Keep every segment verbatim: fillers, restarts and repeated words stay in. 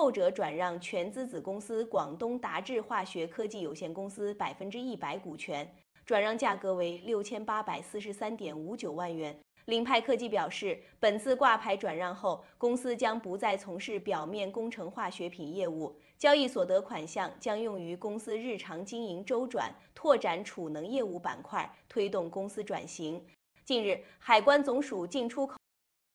后者转让全资子公司广东达智化学科技有限公司百分之一百股权，转让价格为六千八百四十三点五九万元。领派科技表示，本次挂牌转让后，公司将不再从事表面工程化学品业务，交易所得款项将用于公司日常经营周转，拓展储能业务板块，推动公司转型。近日，海关总署进出口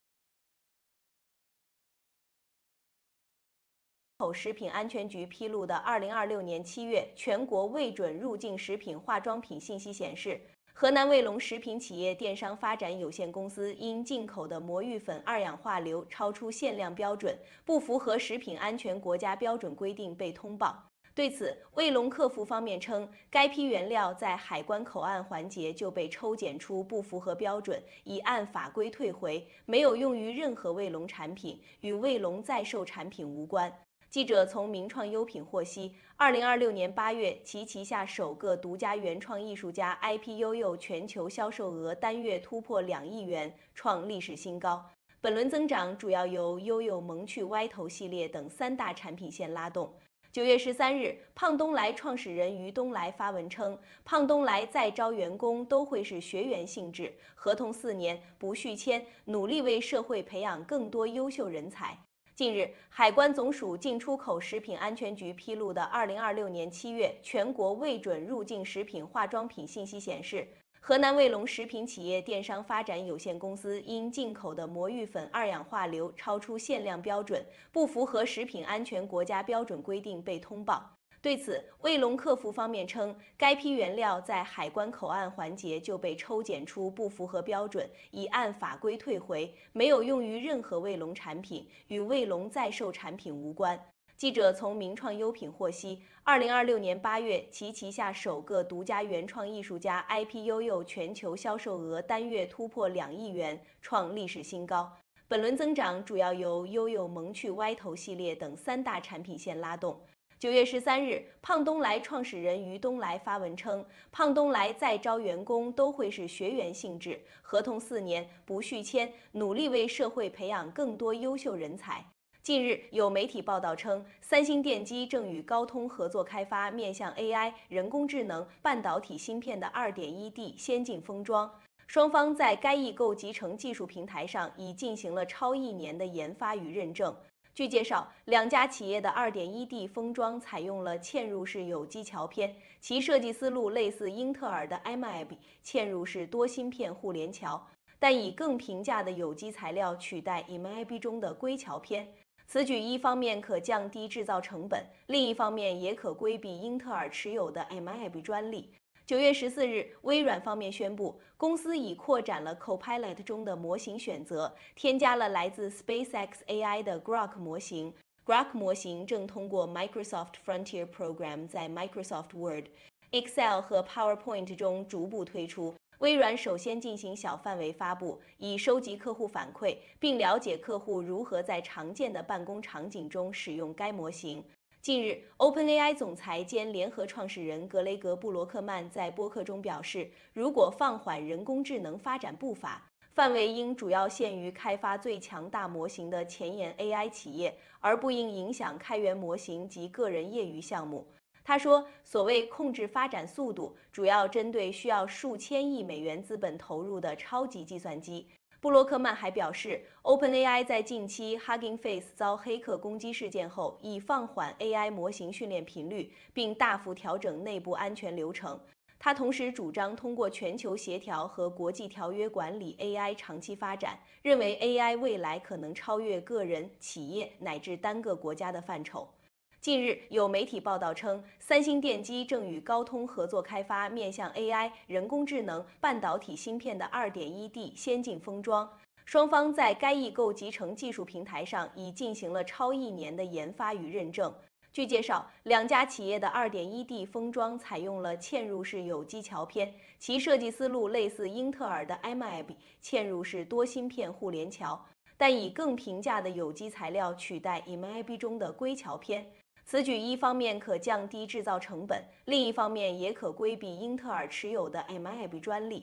食品安全局披露的二零二六年七月全国未准入境食品化妆品信息显示，河南卫龙食品企业电商发展有限公司因进口的魔芋粉二氧化硫超出限量标准，不符合食品安全国家标准规定被通报。对此，卫龙客服方面称，该批原料在海关口岸环节就被抽检出不符合标准，已按法规退回，没有用于任何卫龙产品，与卫龙在售产品无关。记者从名创优品获悉，二零二六年八月，其旗下首个独家原创艺术家 I P 悠悠全球销售额单月突破两亿元，创历史新高。本轮增长主要由悠悠萌趣歪头系列等三大产品线拉动。九月十三日，胖东来创始人于东来发文称，胖东来再招员工都会是学员性质，合同四年不续签，努力为社会培养更多优秀人才。近日，海关总署进出口食品安全局披露的二零二六年七月全国未准入境食品化妆品信息显示，河南卫龙食品企业电商发展有限公司因进口的魔芋粉二氧化硫超出限量标准，不符合食品安全国家标准规定被通报。对此，卫龙客服方面称，该批原料在海关口岸环节就被抽检出不符合标准，已按法规退回，没有用于任何卫龙产品，与卫龙在售产品无关。记者从名创优品获悉，二零二六年八月，其旗下首个独家原创艺术家 I P 悠悠全球销售额单月突破两亿元，创历史新高。本轮增长主要由悠悠萌趣歪头系列等三大产品线拉动。九月十三日，胖东来创始人于东来发文称，胖东来再招员工都会是学员性质，合同四年不续签，努力为社会培养更多优秀人才。近日，有媒体报道称，三星电机正与高通合作开发面向 A I、人工智能、半导体芯片的 二点一 D 先进封装。双方在该异构集成技术平台上已进行了超一年的研发与认证。据介绍，两家企业的 二点一 D 封装采用了嵌入式有机桥片，其设计思路类似英特尔的 M I B 嵌入式多芯片互联桥，但以更平价的有机材料取代 M I B 中的硅桥片。此举一方面可降低制造成本，另一方面也可规避英特尔持有的 M I B 专利。九月十四日，微软方面宣布，公司已扩展了 Copilot 中的模型选择，添加了来自 SpaceX A I 的 Grok 模型。Grok 模型正通过 Microsoft Frontier Program 在 Microsoft Word、Excel 和 PowerPoint 中逐步推出。微软首先进行小范围发布，以收集客户反馈，并了解客户如何在常见的办公场景中使用该模型。近日 ，OpenAI 总裁兼联合创始人格雷格·布罗克曼在播客中表示，如果放缓人工智能发展步伐，范围应主要限于开发最强大模型的前沿 A I 企业，而不应影响开源模型及个人业余项目。他说，所谓控制发展速度，主要针对需要数千亿美元资本投入的超级计算机。布洛克曼还表示 ，OpenAI 在近期 Hugging Face 遭黑客攻击事件后，已放缓 A I 模型训练频率，并大幅调整内部安全流程。他同时主张通过全球协调和国际条约管理 A I 长期发展，认为 A I 未来可能超越个人、企业乃至单个国家的范畴。近日，有媒体报道称，三星电机正与高通合作开发面向 A I、人工智能、半导体芯片的 二点一 D 先进封装。双方在该异构集成技术平台上已进行了超一年的研发与认证。据介绍，两家企业的 二点一 D 封装采用了嵌入式有机桥片，其设计思路类似英特尔的 M I B 嵌入式多芯片互联桥，但以更平价的有机材料取代 M I B 中的硅桥片。此举一方面可降低制造成本，另一方面也可规避英特尔持有的 M I B 专利。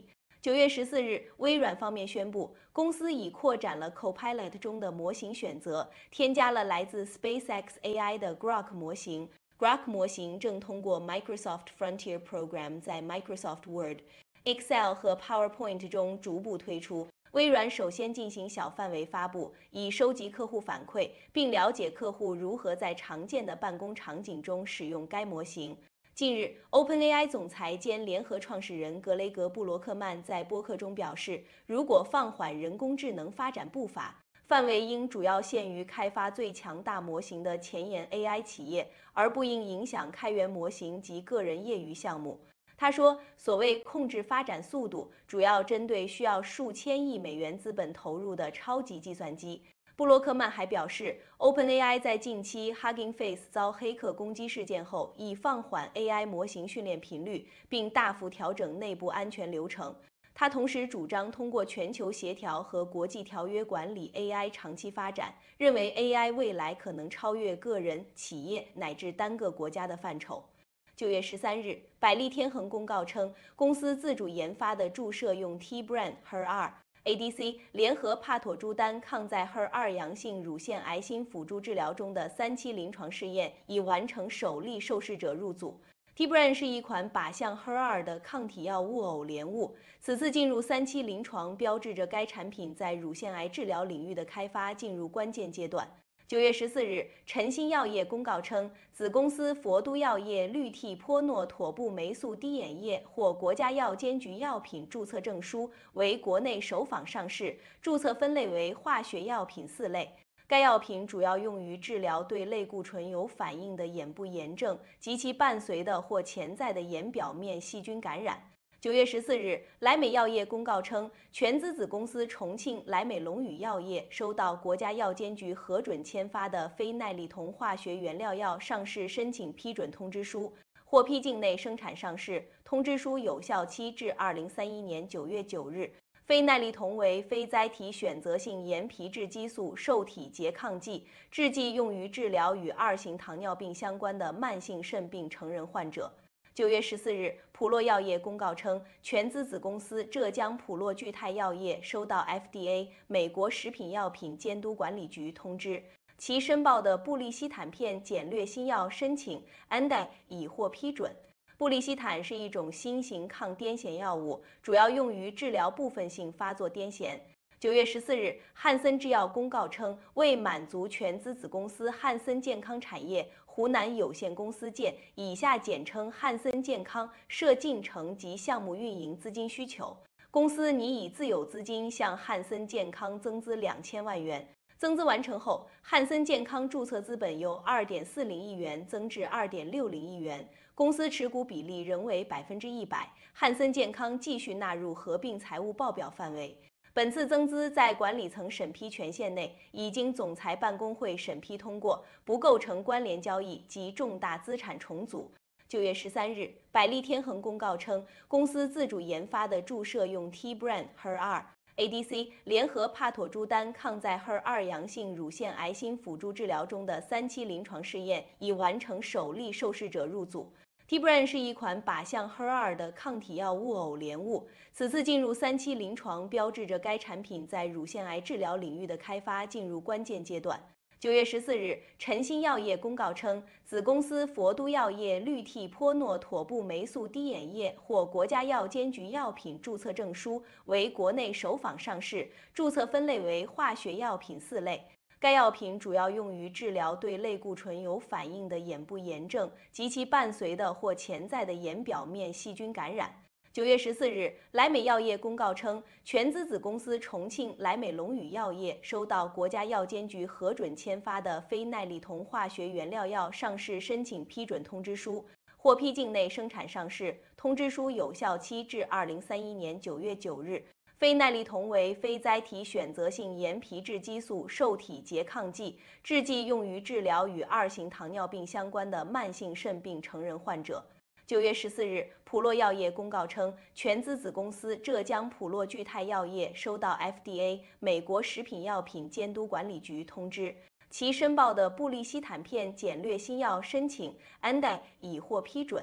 九月十四日，微软方面宣布，公司已扩展了 Copilot 中的模型选择，添加了来自 SpaceX A I 的 Grok 模型。Grok 模型正通过 Microsoft Frontier Program 在 Microsoft Word、Excel 和 PowerPoint 中逐步推出。微软首先进行小范围发布，以收集客户反馈，并了解客户如何在常见的办公场景中使用该模型。近日 ，OpenAI 总裁兼联合创始人格雷格·布罗克曼在播客中表示，如果放缓人工智能发展步伐，范围应主要限于开发最强大模型的前沿 A I 企业，而不应影响开源模型及个人业余项目。他说，所谓控制发展速度，主要针对需要数千亿美元资本投入的超级计算机。布洛克曼还表示 ，OpenAI 在近期 Hugging Face 遭黑客攻击事件后，已放缓 A I 模型训练频率，并大幅调整内部安全流程。他同时主张通过全球协调和国际条约管理 A I 长期发展，认为 A I 未来可能超越个人、企业乃至单个国家的范畴。九月十三日，百利天恒公告称，公司自主研发的注射用 T-Bran H E R 二 A D C 联合帕妥珠丹抗在 H E R 二阳性乳腺癌新辅助治疗中的三期临床试验已完成首例受试者入组。T-Bran 是一款靶向 H E R 二 的抗体药物偶联物，此次进入三期临床，标志着该产品在乳腺癌治疗领域的开发进入关键阶段。九月十四日，晨星药业公告称，子公司佛都药业氯替泼诺妥布霉素滴眼液获国家药监局药品注册证书，为国内首仿上市，注册分类为化学药品四类。该药品主要用于治疗对类固醇有反应的眼部炎症及其伴随的或潜在的眼表面细菌感染。九月十四日，莱美药业公告称，全资子公司重庆莱美龙宇药业收到国家药监局核准签发的非奈利酮化学原料药上市申请批准通知书，获批境内生产上市。通知书有效期至二零三一年九月九日。非奈利酮为非甾体选择性盐皮质激素受体拮抗剂，制剂用于治疗与二型糖尿病相关的慢性肾病成人患者。九月十四日，普洛药业公告称，全资子公司浙江普洛聚泰药业收到 F D A 美国食品药品监督管理局通知，其申报的布利西坦片简略新药申请 A N D A 已获批准。布利西坦是一种新型抗癫痫药物，主要用于治疗部分性发作癫痫。九月十四日，汉森制药公告称，为满足全资子公司汉森健康产业湖南有限公司建（以下简称汉森健康）设进程及项目运营资金需求，公司拟以自有资金向汉森健康增资两千万元。增资完成后，汉森健康注册资本由二点四零亿元增至二点六零亿元，公司持股比例仍为百分之一百，汉森健康继续纳入合并财务报表范围。本次增资在管理层审批权限内，已经总裁办公会审批通过，不构成关联交易及重大资产重组。九月十三日，百利天恒公告称，公司自主研发的注射用 T-Bran H E R 二 A D C 联合帕妥珠丹抗在 H E R 二阳性乳腺癌新辅助治疗中的三期临床试验已完成首例受试者入组。T-Bran 是一款靶向 H E R 二 的抗体药物偶联物，此次进入三期临床，标志着该产品在乳腺癌治疗领域的开发进入关键阶段。九月十四日，晨星药业公告称，子公司佛都药业氯替泼诺妥布霉素滴眼液获国家药监局药品注册证书，为国内首仿上市，注册分类为化学药品四类。该药品主要用于治疗对类固醇有反应的眼部炎症及其伴随的或潜在的眼表面细菌感染。九月十四日，莱美药业公告称，全资子公司重庆莱美龙宇药业收到国家药监局核准签发的非奈利酮化学原料药上市申请批准通知书，获批境内生产上市。通知书有效期至二零三一年九月九日。非奈利酮为非甾体选择性盐皮质激素受体拮抗剂，制剂用于治疗与二型糖尿病相关的慢性肾病成人患者。九月十四日，普洛药业公告称，全资子公司浙江普洛聚泰药业收到 F D A 美国食品药品监督管理局通知，其申报的布利西坦片简略新药申请 A N D A 已获批准。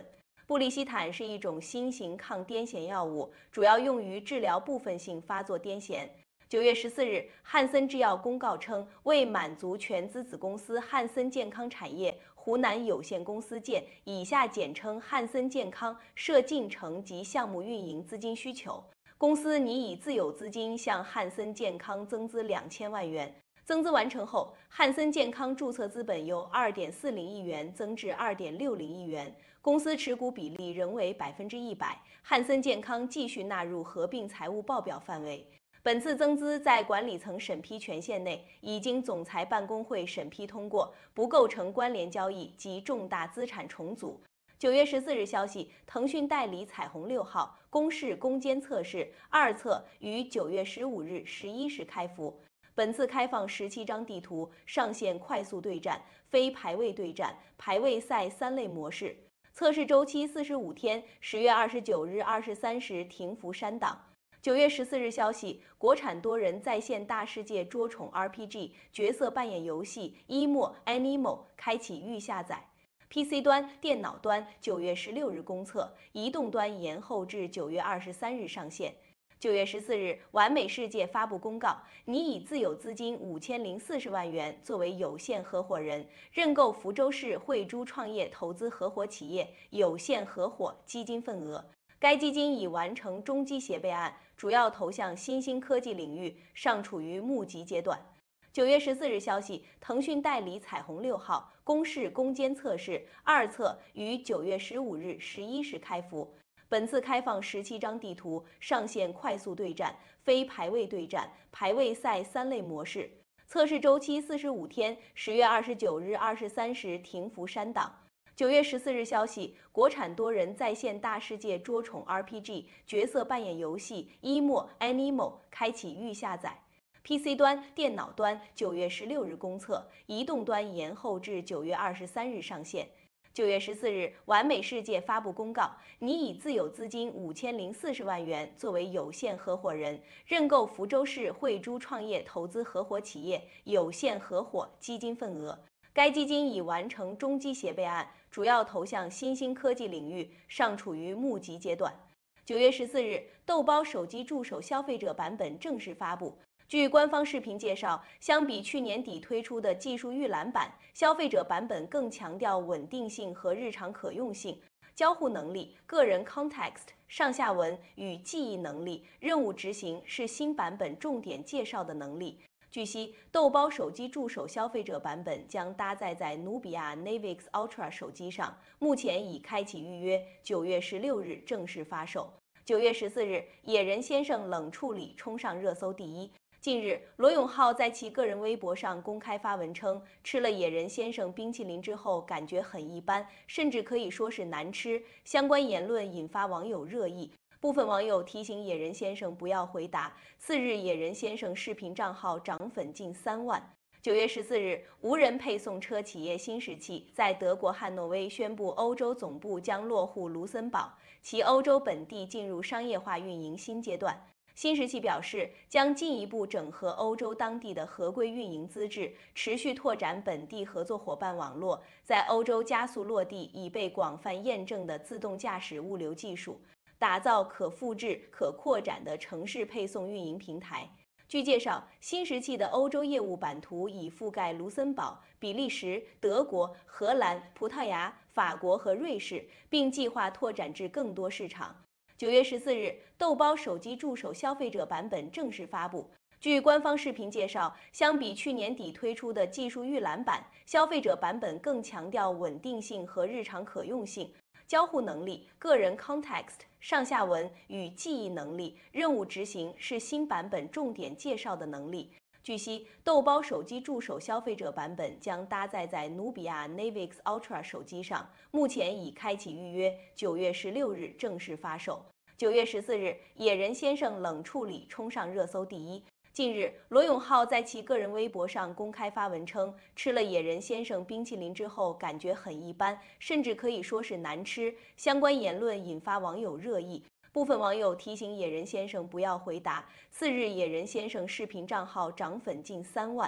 布利西坦是一种新型抗癫痫药物，主要用于治疗部分性发作癫痫。九月十四日，汉森制药公告称，为满足全资子公司汉森健康产业湖南有限公司建（以下简称汉森健康）设进程及项目运营资金需求，公司拟以自有资金向汉森健康增资两千万元。增资完成后，汉森健康注册资本由二点四零亿元增至二点六零亿元，公司持股比例仍为百分之一百。汉森健康继续纳入合并财务报表范围。本次增资在管理层审批权限内，已经总裁办公会审批通过，不构成关联交易及重大资产重组。九月十四日消息，腾讯代理彩虹六号公示攻坚测试二测于九月十五日十一时开服。本次开放十七张地图，上线快速对战、非排位对战、排位赛三类模式。测试周期四十五天，十月二十九日二十三时停服删档。九月十四日消息，国产多人在线大世界捉宠 R P G 角色扮演游戏《emo Animo》开启预下载。P C 端、电脑端九月十六日公测，移动端延后至九月二十三日上线。九月十四日，完美世界发布公告，拟以自有资金五千零四十万元作为有限合伙人，认购福州市慧珠创业投资合伙企业有限合伙基金份额。该基金已完成中基协备案，主要投向新兴科技领域，尚处于募集阶段。九月十四日消息，腾讯代理彩虹六号公示攻坚测试二测于九月十五日十一时开服。本次开放十七张地图，上线快速对战、非排位对战、排位赛三类模式。测试周期四十五天，十月二十九日二十三时停服删档。九月十四日消息，国产多人在线大世界捉宠 R P G 角色扮演游戏《emo Animo》开启预下载。P C 端、电脑端九月十六日公测，移动端延后至九月二十三日上线。九月十四日，完美世界发布公告，拟以自有资金五千零四十万元作为有限合伙人，认购福州市慧珠创业投资合伙企业有限合伙基金份额。该基金已完成中基协备案，主要投向新兴科技领域，尚处于募集阶段。九月十四日，豆包手机助手消费者版本正式发布。据官方视频介绍，相比去年底推出的技术预览版，消费者版本更强调稳定性和日常可用性。交互能力、个人 context、上下文与记忆能力、任务执行是新版本重点介绍的能力。据悉，豆包手机助手消费者版本将搭载在努比亚 Navix Ultra 手机上，目前已开启预约，九月十六日正式发售。九月十四日，野人先生冷处理冲上热搜第一。近日，罗永浩在其个人微博上公开发文称，吃了野人先生冰淇淋之后感觉很一般，甚至可以说是难吃。相关言论引发网友热议，部分网友提醒野人先生不要回答。次日，野人先生视频账号涨粉近三万。九月十四日，无人配送车企业新石器在德国汉诺威宣布，欧洲总部将落户卢森堡，其欧洲本地进入商业化运营新阶段。新石器表示，将进一步整合欧洲当地的合规运营资质，持续拓展本地合作伙伴网络，在欧洲加速落地已被广泛验证的自动驾驶物流技术，打造可复制、可扩展的城市配送运营平台。据介绍，新石器的欧洲业务版图已覆盖卢森堡、比利时、德国、荷兰、葡萄牙、法国和瑞士，并计划拓展至更多市场。九月十四日，豆包手机助手消费者版本正式发布。据官方视频介绍，相比去年底推出的技术预览版，消费者版本更强调稳定性和日常可用性。交互能力、个人 context、上下文与记忆能力、任务执行是新版本重点介绍的能力。据悉，豆包手机助手消费者版本将搭载在努比亚 Navix Ultra 手机上，目前已开启预约，九月十六日正式发售。九月十四日，野人先生冷处理冲上热搜第一。近日，罗永浩在其个人微博上公开发文称，吃了野人先生冰淇淋之后感觉很一般，甚至可以说是难吃。相关言论引发网友热议，部分网友提醒野人先生不要回答。次日，野人先生视频账号涨粉近三万。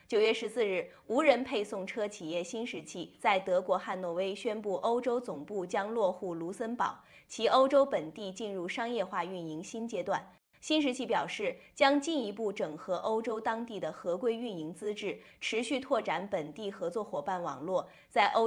九月十四日，无人配送车企业新石器在德国汉诺威宣布，欧洲总部将落户卢森堡，其欧洲本地进入商业化运营新阶段。新石器表示，将进一步整合欧洲当地的合规运营资质，持续拓展本地合作伙伴网络，在欧